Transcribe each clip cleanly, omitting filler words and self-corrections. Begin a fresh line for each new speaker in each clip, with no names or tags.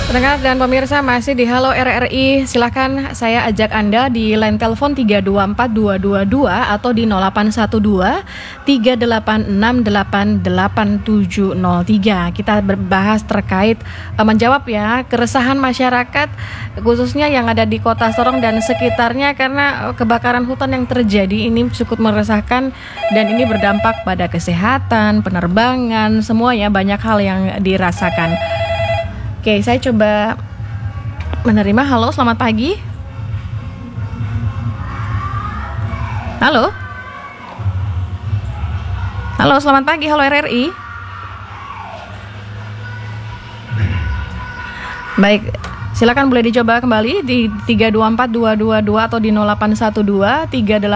Pendengar dan pemirsa masih di Halo RRI, silakan saya ajak Anda di line telepon 3242222 atau di 0812 3868873. Kita berbahas terkait menjawab ya keresahan masyarakat khususnya yang ada di Kota Sorong dan sekitarnya karena kebakaran hutan yang terjadi ini cukup meresahkan dan ini berdampak pada kesehatan, penerbangan, semuanya banyak hal yang dirasakan. Oke, saya coba menerima. Halo, selamat pagi. Halo. Halo, selamat pagi. Halo RRI. Baik, silakan boleh dicoba kembali di 324222 atau di 0812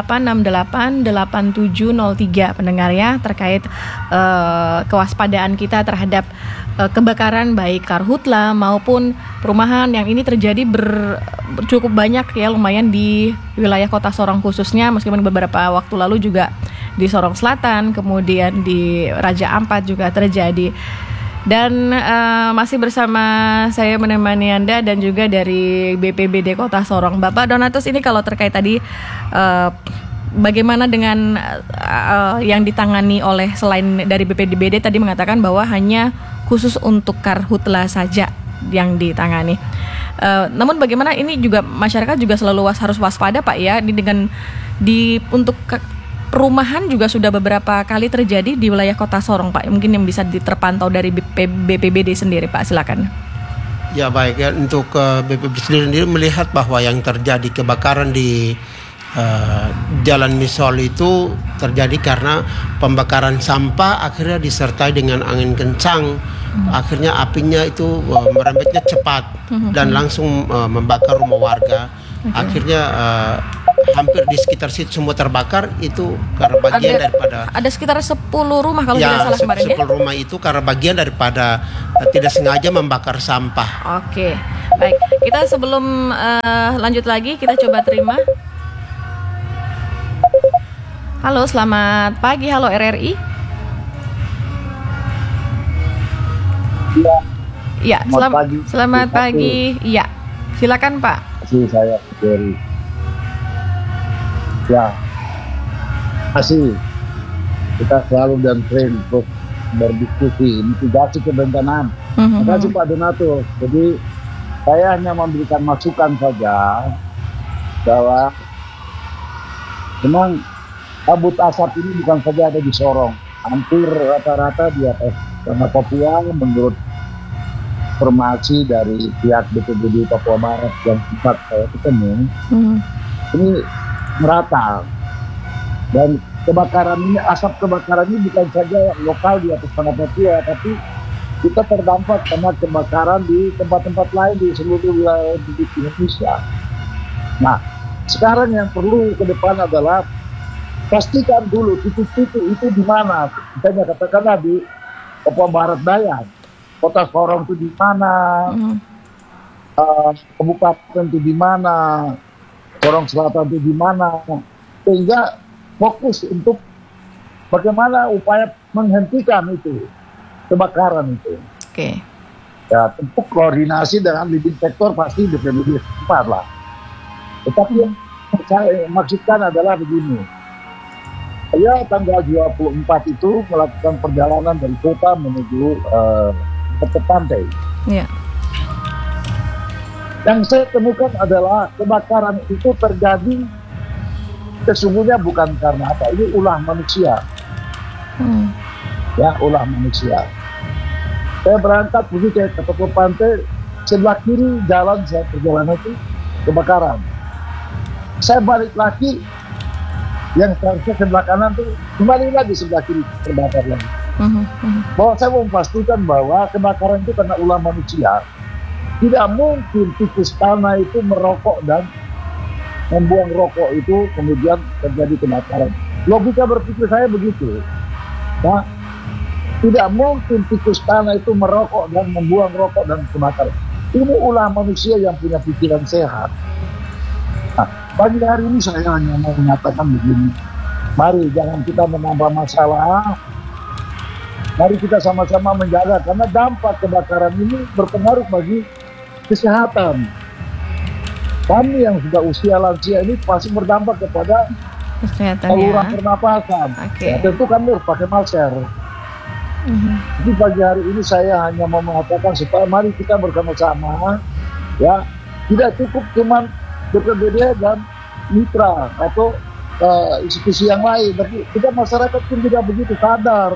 38688703 pendengar ya terkait kewaspadaan kita terhadap kebakaran baik karhutla maupun perumahan yang ini terjadi cukup banyak ya, lumayan di wilayah Kota Sorong khususnya, meskipun beberapa waktu lalu juga di Sorong Selatan, kemudian di Raja Ampat juga terjadi. Dan masih bersama saya menemani Anda dan juga dari BPBD Kota Sorong. Bapak Donatus, ini kalau terkait tadi bagaimana dengan yang ditangani oleh selain dari BPBD tadi mengatakan bahwa hanya khusus untuk karhutla saja yang ditangani. Namun bagaimana ini juga masyarakat juga selalu harus waspada Pak ya, untuk perumahan juga sudah beberapa kali terjadi di wilayah Kota Sorong Pak. Mungkin yang bisa terpantau dari BPBD sendiri Pak, silakan.
Ya baik ya, untuk BPBD sendiri melihat bahwa yang terjadi kebakaran di Jalan Misol itu terjadi karena pembakaran sampah akhirnya disertai dengan angin kencang. Akhirnya apinya itu merembetnya cepat dan langsung membakar rumah warga. Akhirnya hampir di sekitar situ semua terbakar itu karena bagian daripada
ada sekitar 10 rumah kalau tidak salah kemarin ya.
10 rumah itu karena bagian daripada tidak sengaja membakar sampah.
Oke. Baik, kita sebelum lanjut lagi kita coba terima. Halo, selamat pagi. Halo RRI.
Ya,
selamat pagi. Iya, silakan Pak.
Saya dari. Ya, masih kita selalu dan sering untuk berdiskusi mitigasi kebencanaan. Terima kasih Pak Donatus. Jadi saya hanya memberikan masukan saja bahwa memang kabut asap ini bukan saja ada di Sorong, hampir rata-rata di atas tanah Papua. Menurut informasi dari pihak BPBD Papua Barat yang sempat saya ketemu, ini merata. Dan kebakaran ini, asap kebakaran ini bukan saja lokal di atas tanah Papua, tapi kita terdampak karena kebakaran di tempat-tempat lain di seluruh wilayah di Indonesia. Nah, sekarang yang perlu ke depan adalah pastikan dulu titik-titik itu di mana. Misalnya katakanlah di Papua Barat Daya, Kota Sorong itu di mana, Kabupaten itu di mana, Sorong Selatan itu di mana, sehingga fokus untuk bagaimana upaya menghentikan itu kebakaran itu.
Oke.
Ya, tentu koordinasi dengan leading sektor pasti BPBD setempat lah. Tetapi yang saya maksudkan adalah begini. Saya tanggal 24 itu melakukan perjalanan dari kota menuju ke pantai.
Yeah.
Yang saya temukan adalah kebakaran itu terjadi sesungguhnya bukan karena apa, ini ulah manusia. Ya, ulah manusia. Saya berangkat pergi ke pantai, sebelah kiri jalan saya perjalanan itu kebakaran. Saya balik lagi, yang seharusnya sebelah kanan tuh kembali lagi sebelah kiri terbakar lagi. Bahwa saya mau memastikan bahwa kebakaran itu karena ulah manusia. Tidak mungkin tikus tanah itu merokok dan membuang rokok itu kemudian terjadi kebakaran. Logika berpikir saya begitu. Nah, tidak mungkin tikus tanah itu merokok dan membuang rokok dan kebakaran. Ini ulah manusia yang punya pikiran sehat. Nah, pagi hari ini saya hanya mau mengatakan begini. Mari jangan kita menambah masalah. Mari kita sama-sama menjaga karena dampak kebakaran ini berpengaruh bagi kesehatan. Kami yang sudah usia lansia ini pasti berdampak kepada
Kesehatan
saluran
ya.
pernapasan.
Oke.
Ya, tentu kami harus pakai masker. Jadi pagi hari ini saya hanya mau mengatakan supaya mari kita bersama-sama, ya, tidak cukup cuman BPBD dan mitra atau institusi yang lain, tapi kita masyarakat pun juga begitu sadar.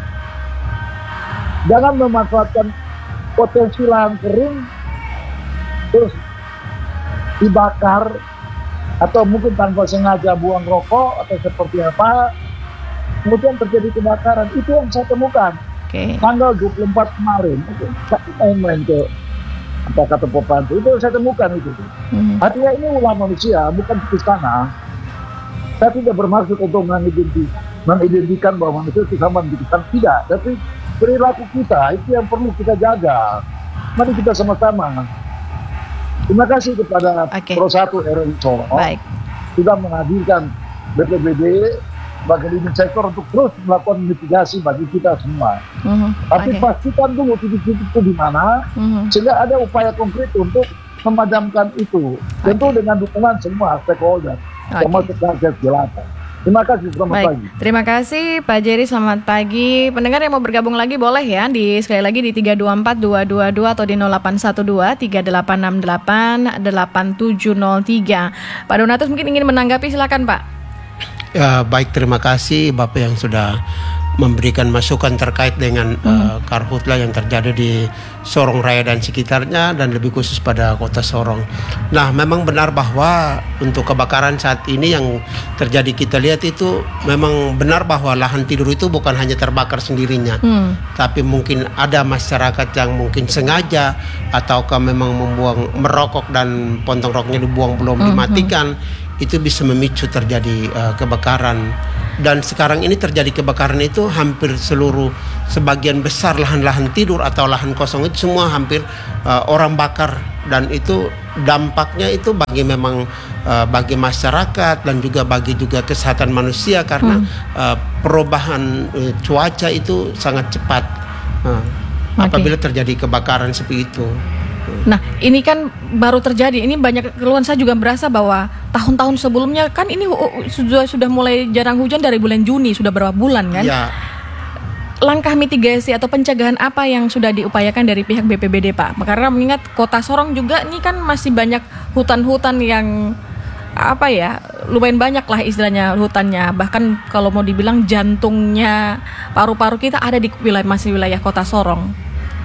Jangan memanfaatkan potensi lahan kering terus dibakar atau mungkin tanpa sengaja buang rokok atau seperti apa, kemudian terjadi kebakaran. Itu yang saya temukan tanggal 24 kemarin. Main-main ke apa kata Popanto, itu saya temukan itu. Artinya ini ulah manusia, bukan di sana. Saya tidak bermaksud untuk mengidentikan bahwa manusia itu sama dengan tidak, tapi perilaku kita itu yang perlu kita jaga. Mari kita sama-sama. Terima kasih kepada Pro 1 RRI Sorong sudah menghadirkan BPBD sebagai leading sektor untuk terus melakukan mitigasi bagi kita semua. Tapi pastikan dulu titik-titik itu di mana, sehingga ada upaya konkret untuk memadamkan itu. Tentu dengan dukungan semua stakeholder, termasuk rakyat jelata. Terima kasih, selamat pagi. Terima kasih Pak Jerry, selamat pagi. Pendengar yang mau bergabung lagi boleh ya, sekali lagi di 324-222 atau di 0812-3868-8703. Pak Donatus mungkin ingin menanggapi, silakan Pak.
Ya, baik, terima kasih Bapak yang sudah memberikan masukan terkait dengan karhutla yang terjadi di Sorong Raya dan sekitarnya, dan lebih khusus pada kota Sorong. Nah, memang benar bahwa untuk kebakaran saat ini yang terjadi kita lihat itu memang benar bahwa lahan tidur itu bukan hanya terbakar sendirinya, tapi mungkin ada masyarakat yang mungkin sengaja ataukah memang membuang merokok dan pontong rokoknya dibuang belum dimatikan, itu bisa memicu terjadi kebakaran. Dan sekarang ini terjadi kebakaran itu hampir sebagian besar lahan-lahan tidur atau lahan kosong itu semua hampir orang bakar, dan itu dampaknya itu bagi masyarakat dan juga bagi kesehatan manusia karena perubahan cuaca itu sangat cepat apabila terjadi kebakaran seperti itu.
Nah, ini kan baru terjadi. Ini banyak keluhan, saya juga berasa bahwa tahun-tahun sebelumnya kan ini sudah mulai jarang hujan dari bulan Juni, sudah berapa bulan kan? Ya. Langkah mitigasi atau pencegahan apa yang sudah diupayakan dari pihak BPBD, Pak? Karena mengingat Kota Sorong juga ini kan masih banyak hutan-hutan yang lumayan banyak lah istilahnya hutannya. Bahkan kalau mau dibilang jantungnya paru-paru kita ada di wilayah Kota Sorong.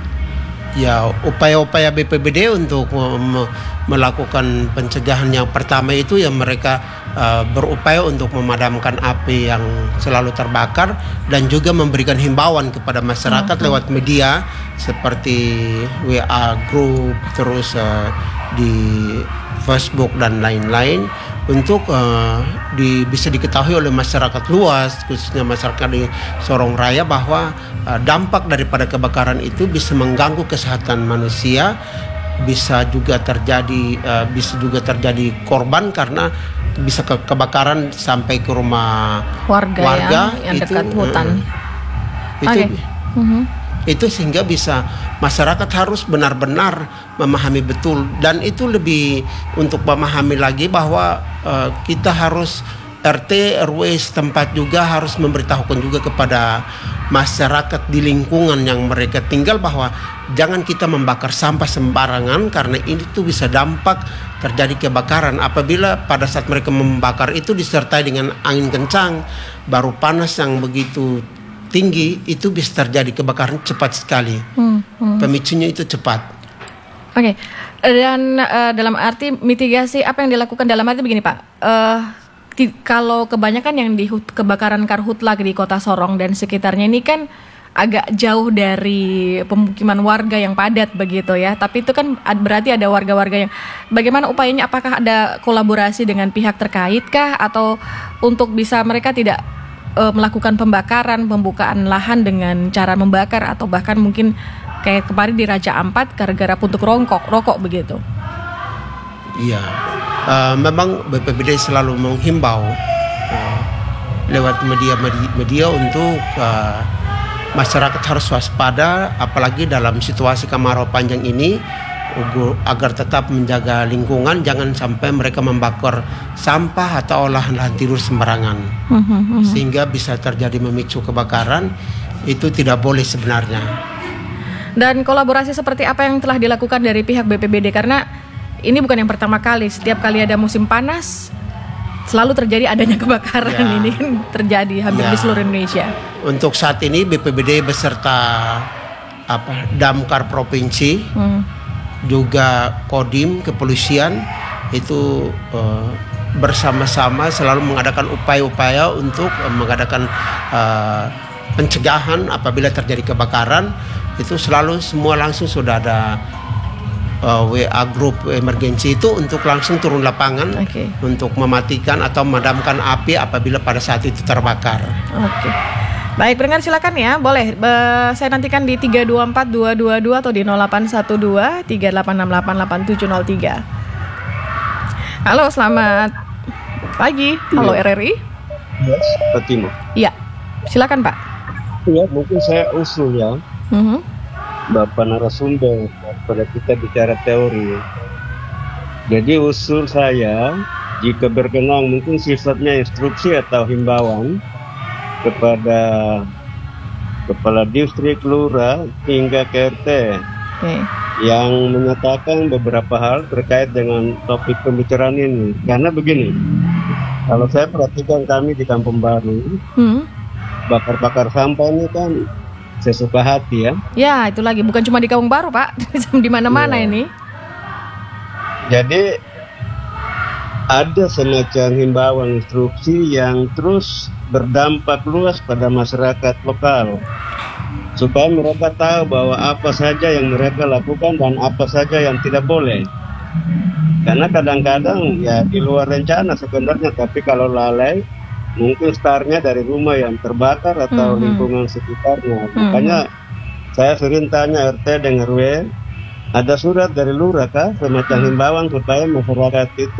Ya, upaya-upaya BPBD untuk melakukan pencegahan yang pertama itu ya mereka berupaya untuk memadamkan api yang selalu terbakar dan juga memberikan himbauan kepada masyarakat lewat media seperti WA group, terus di Facebook dan lain-lain untuk bisa diketahui oleh masyarakat luas, khususnya masyarakat di Sorong Raya, bahwa dampak daripada kebakaran itu bisa mengganggu kesehatan manusia, bisa juga terjadi korban karena bisa kebakaran sampai ke rumah warga
yang dekat hutan.
Itu sehingga bisa masyarakat harus benar-benar memahami betul, dan itu lebih untuk memahami lagi bahwa kita harus RT RW setempat juga harus memberitahukan juga kepada masyarakat di lingkungan yang mereka tinggal bahwa jangan kita membakar sampah sembarangan karena itu bisa dampak terjadi kebakaran. Apabila pada saat mereka membakar itu disertai dengan angin kencang, baru panas yang begitu tinggi, itu bisa terjadi kebakaran cepat sekali. Pemicunya itu cepat.
Oke. Dan dalam arti mitigasi apa yang dilakukan dalam arti begini Pak, kalau kebanyakan yang di kebakaran karhutla di Kota Sorong dan sekitarnya ini kan agak jauh dari pemukiman warga yang padat begitu ya. Tapi itu kan berarti ada warga-warga yang bagaimana upayanya, apakah ada kolaborasi dengan pihak terkait kah, atau untuk bisa mereka tidak melakukan pembakaran, pembukaan lahan dengan cara membakar, atau bahkan mungkin kayak kemarin di Raja Ampat gara-gara puntuk rokok begitu.
Iya, memang BPBD selalu menghimbau lewat media untuk masyarakat harus waspada, apalagi dalam situasi kemarau panjang ini, agar tetap menjaga lingkungan, jangan sampai mereka membakar sampah atau olahan tidur sembarangan, sehingga bisa terjadi memicu kebakaran. Itu tidak boleh sebenarnya.
Dan kolaborasi seperti apa yang telah dilakukan dari pihak BPBD, karena ini bukan yang pertama kali, setiap kali ada musim panas selalu terjadi adanya kebakaran. Ini kan terjadi hampir di seluruh Indonesia. Untuk
saat ini BPBD beserta Damkar Provinsi, juga Kodim Kepolisian itu bersama-sama selalu mengadakan upaya-upaya untuk mengadakan pencegahan apabila terjadi kebakaran. Itu selalu semua langsung sudah ada WA grup emergensi itu untuk langsung turun lapangan untuk mematikan atau memadamkan api apabila pada saat itu terbakar. Baik, pendengar silakan ya, boleh saya nantikan di 324-222 atau di 0812-3868-8703. Halo, selamat pagi. Halo RRI.
Yes, Pak Timo.
Iya, silakan Pak.
Ya, mungkin saya usul ya, Bapak narasumber, pada kita bicara teori. Jadi usul saya, jika berkenan mungkin sifatnya instruksi atau himbauan kepada kepala distrik, lurah, hingga ke RT yang menyatakan beberapa hal terkait dengan topik pembicaraan ini. Karena begini, kalau saya perhatikan kami di Kampung Baru, bakar-bakar sampah ini kan sesuka hati ya.
Ya, itu lagi bukan cuma di Kampung Baru Pak, di mana-mana ini.
Jadi ada semacam himbauan instruksi yang terus berdampak luas pada masyarakat lokal, supaya mereka tahu bahwa apa saja yang mereka lakukan dan apa saja yang tidak boleh. Karena kadang-kadang ya di luar rencana sebenarnya, tapi kalau lalai mungkin startnya dari rumah yang terbakar atau lingkungan sekitarnya. Makanya saya sering tanya RT dan RW, ada surat dari lurah kah semacam himbauan supaya masyarakat itu